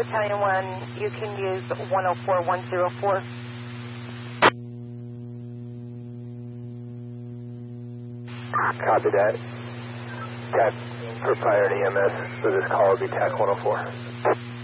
Battalion 1, you can use 104104. Copy that. TAC for Fire and EMS, so this call will be TAC 104.